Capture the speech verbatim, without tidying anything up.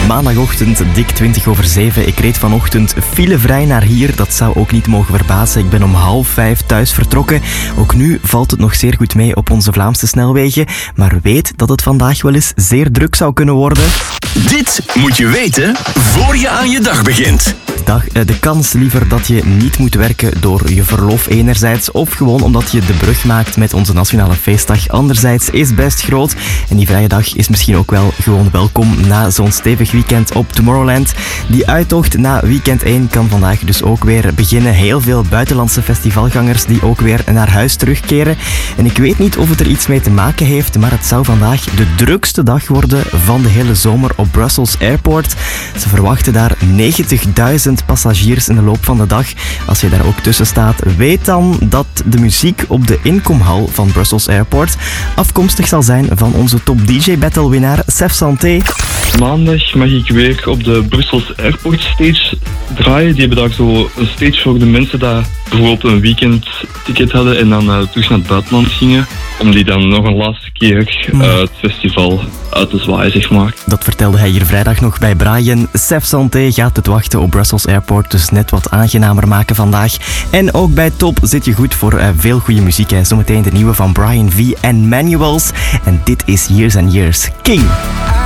Maandagochtend, dik twintig over zeven. Ik reed vanochtend filevrij naar hier. Dat zou ook niet mogen verbazen. Ik ben om half vijf thuis vertrokken. Ook nu valt het nog zeer goed mee op onze Vlaamse snelwegen. Maar weet dat het vandaag wel eens zeer druk zou kunnen worden. Dit moet je weten voor je aan je dag begint. Dag, de kans liever dat je niet moet werken door je verlof enerzijds of gewoon omdat je de brug maakt met onze nationale feestdag anderzijds is best groot. En die vrije dag is misschien ook wel gewoon welkom na zo'n stevig weekend op Tomorrowland. Die uittocht na weekend één kan vandaag dus ook weer beginnen. Heel veel buitenlandse festivalgangers die ook weer naar huis terugkeren. En ik weet niet of het er iets mee te maken heeft, maar het zou vandaag de drukste dag worden van de hele zomer op Brussels Airport. Ze verwachten daar negentigduizend passagiers in de loop van de dag. Als je daar ook tussen staat, weet dan dat de muziek op de inkomhal van Brussels Airport afkomstig zal zijn van onze top D J battle winnaar Sef Santé. Maandag mag ik weer op de Brussels Airport stage draaien. Die hebben daar zo een stage voor de mensen die bijvoorbeeld een weekendticket hadden en dan uh, terug naar het buitenland gingen. Om die dan nog een laatste keer uh, het festival uit te zwaaien, zeg maar. Dat vertelde hij hier vrijdag nog bij Brian. Sef Santé gaat het wachten op Brussels Airport dus net wat aangenamer maken vandaag. En ook bij Top zit je goed voor uh, veel goede muziek. Hè. Zometeen de nieuwe van Brian V en Manuals. En dit is Years and Years King.